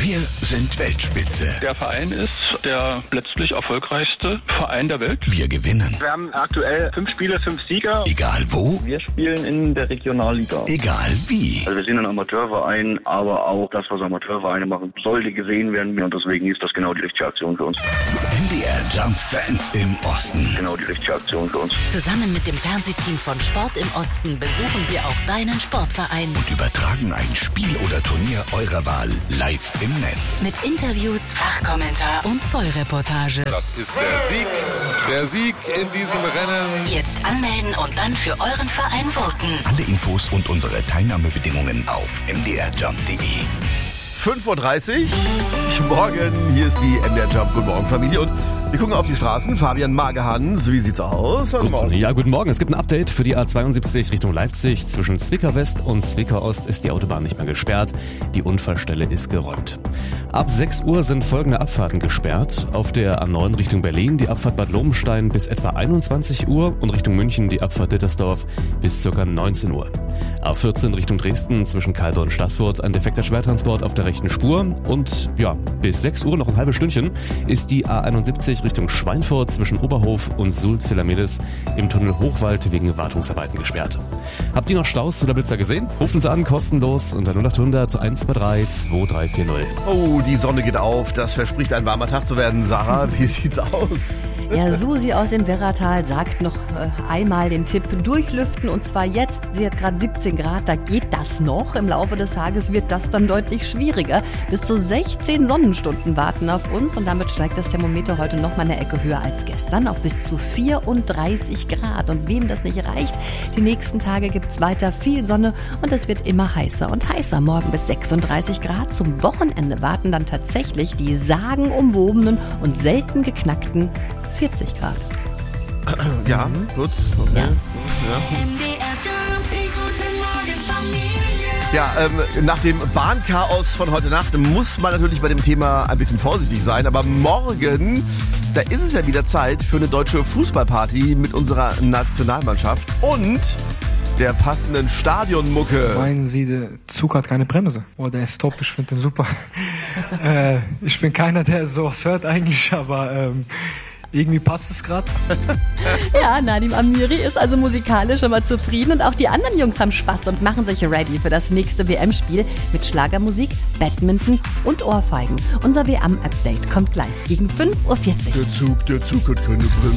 Wir sind Weltspitze. Der Verein ist der letztlich erfolgreichste Verein der Welt. Wir gewinnen. Wir haben aktuell 5 Spiele, 5 Sieger. Egal wo. Wir spielen in der Regionalliga. Egal wie. Also wir sind ein Amateurverein, aber auch das, was Amateurvereine machen, sollte gesehen werden. Und deswegen ist das genau die richtige Aktion für uns. MDR Jump Fans im Osten. Genau die richtige Aktion für uns. Zusammen mit dem Fernsehteam von Sport im Osten besuchen wir auch deinen Sportverein. Und übertragen ein Spiel oder Turnier eurer Wahl live im Netz. Mit Interviews, Fachkommentar und Vollreportage. Das ist der Sieg in diesem Rennen. Jetzt anmelden und dann für euren Verein voten. Alle Infos und unsere Teilnahmebedingungen auf mdrjump.de. 5:30 Uhr. Morgen, hier ist die MDR Jump. Guten Morgen, Familie. Und wir gucken auf die Straßen. Fabian Magehans, wie sieht's aus? Guten Morgen. Es gibt ein Update für die A72 Richtung Leipzig. Zwischen Zwickau West und Zwickau Ost ist die Autobahn nicht mehr gesperrt. Die Unfallstelle ist geräumt. Ab 6 Uhr sind folgende Abfahrten gesperrt. Auf der A9 Richtung Berlin die Abfahrt Bad Lobenstein bis etwa 21 Uhr und Richtung München die Abfahrt Dittersdorf bis ca. 19 Uhr. A14 Richtung Dresden zwischen Calbe und Staßfurt ein defekter Schwertransport auf der rechten Spur. Und ja, bis 6 Uhr, noch ein halbes Stündchen, ist die A71 Richtung Schweinfurt zwischen Oberhof und Sulz-Zelamedes im Tunnel Hochwald wegen Wartungsarbeiten gesperrt. Habt ihr noch Staus oder Blitzer gesehen? Ruft uns an, kostenlos unter 0800 123 2340. Oh, die Sonne geht auf. Das verspricht ein warmer Tag zu werden. Sarah, wie sieht's aus? Ja, Susi aus dem Werratal sagt noch einmal den Tipp, durchlüften und zwar jetzt. Sie hat gerade 17 Grad, da geht das noch. Im Laufe des Tages wird das dann deutlich schwieriger. Bis zu 16 Sonnenstunden warten auf uns und damit steigt das Thermometer heute noch mal eine Ecke höher als gestern auf bis zu 34 Grad. Und wem das nicht reicht, die nächsten Tage gibt's weiter viel Sonne und es wird immer heißer und heißer. Morgen bis 36 Grad. Zum Wochenende warten dann tatsächlich die sagenumwobenen und selten geknackten 40 Grad. Ja, gut. Okay. Ja. Ja, nach dem Bahnchaos von heute Nacht muss man natürlich bei dem Thema ein bisschen vorsichtig sein. Aber morgen, da ist es ja wieder Zeit für eine deutsche Fußballparty mit unserer Nationalmannschaft und der passenden Stadionmucke. Meinen Sie, der Zug hat keine Bremse? Oh, der ist top, ich finde den super. Ich bin keiner, der sowas hört eigentlich, aber irgendwie passt es gerade. Ja, Nadim Amiri ist also musikalisch immer zufrieden und auch die anderen Jungs haben Spaß und machen sich ready für das nächste WM-Spiel mit Schlagermusik, Badminton und Ohrfeigen. Unser WM-Update kommt gleich gegen 5:40 Uhr. Der Zug hat keine Bremse.